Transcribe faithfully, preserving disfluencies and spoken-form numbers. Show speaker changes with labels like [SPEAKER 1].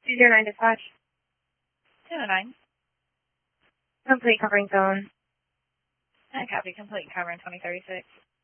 [SPEAKER 1] two zero nine dispatch.
[SPEAKER 2] two oh nine.
[SPEAKER 1] Complete covering zone.
[SPEAKER 2] I copy. Complete cover in twenty thirty-six.